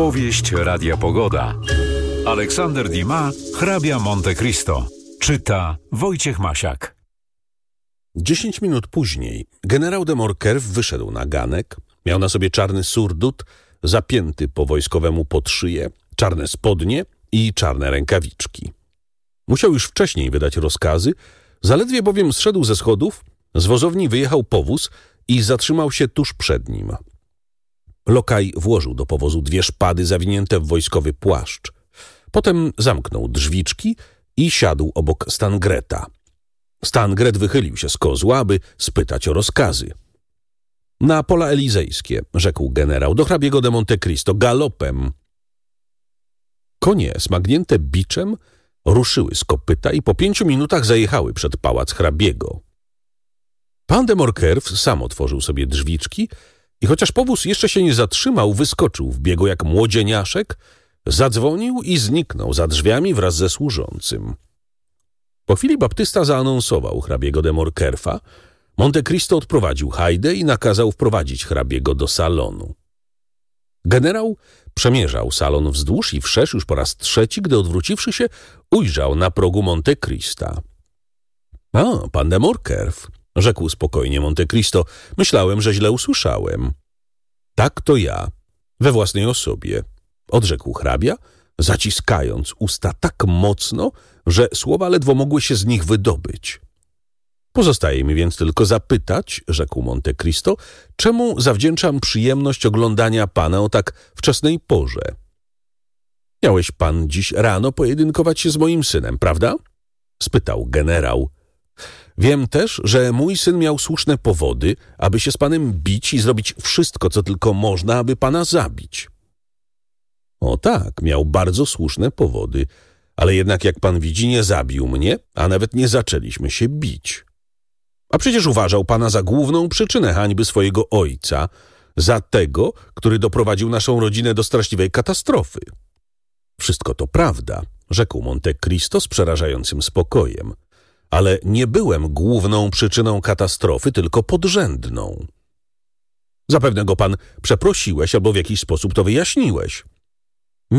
Powieść Radia Pogoda. Aleksander Dumas, hrabia Monte Cristo. Czyta Wojciech Masiak. 10 minut później generał de Morcerf wyszedł na ganek. Miał na sobie czarny surdut, zapięty po wojskowemu pod szyję, czarne spodnie i czarne rękawiczki. Musiał już wcześniej wydać rozkazy, zaledwie bowiem zszedł ze schodów, z wozowni wyjechał powóz i zatrzymał się tuż przed nim. Lokaj włożył do powozu 2 szpady zawinięte w wojskowy płaszcz. Potem zamknął drzwiczki i siadł obok Stangreta. Stangret wychylił się z kozła, aby spytać o rozkazy. Na pola elizejskie, rzekł generał, do hrabiego de Monte Cristo, galopem. Konie, smagnięte biczem, ruszyły z kopyta i po 5 minutach zajechały przed pałac hrabiego. Pan de Morcerf sam otworzył sobie drzwiczki i chociaż powóz jeszcze się nie zatrzymał, wyskoczył w biegu jak młodzieniaszek, zadzwonił i zniknął za drzwiami wraz ze służącym. Po chwili baptysta zaanonsował hrabiego de Morcerfa. Monte Cristo odprowadził hajdę i nakazał wprowadzić hrabiego do salonu. Generał przemierzał salon wzdłuż i wszerz już po raz 3, gdy odwróciwszy się, ujrzał na progu Monte Crista. — A, pan de Morcerf — rzekł spokojnie Monte Cristo. — Myślałem, że źle usłyszałem. — Tak, to ja, we własnej osobie — odrzekł hrabia, zaciskając usta tak mocno, że słowa ledwo mogły się z nich wydobyć. — Pozostaje mi więc tylko zapytać — rzekł Monte Cristo — czemu zawdzięczam przyjemność oglądania pana o tak wczesnej porze? — Miałeś pan dziś rano pojedynkować się z moim synem, prawda? — spytał generał. — Wiem też, że mój syn miał słuszne powody, aby się z panem bić i zrobić wszystko, co tylko można, aby pana zabić. — O tak, miał bardzo słuszne powody, ale jednak, jak pan widzi, nie zabił mnie, a nawet nie zaczęliśmy się bić. A przecież uważał pana za główną przyczynę hańby swojego ojca, za tego, który doprowadził naszą rodzinę do straszliwej katastrofy. Wszystko to prawda, rzekł Monte Cristo z przerażającym spokojem, ale nie byłem główną przyczyną katastrofy, tylko podrzędną. Zapewne go pan przeprosiłeś albo w jakiś sposób to wyjaśniłeś.